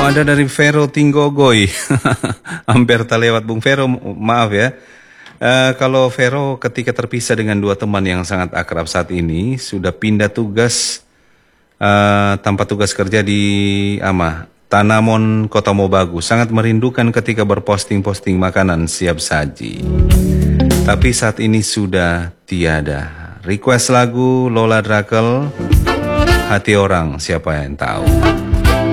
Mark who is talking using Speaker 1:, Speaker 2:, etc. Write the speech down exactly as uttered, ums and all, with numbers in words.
Speaker 1: ada dari Vero Tinggogoy. Hampir tak lewat Bung Vero, maaf ya. Uh, kalau Vero ketika terpisah dengan dua teman yang sangat akrab saat ini, sudah pindah tugas uh, tanpa tugas kerja di ama Tanamon Kota Mobagu. Sangat merindukan ketika berposting-posting makanan siap saji. Tapi saat ini sudah tiada. Request lagu Lola Drakel, Hati Orang, siapa yang tahu.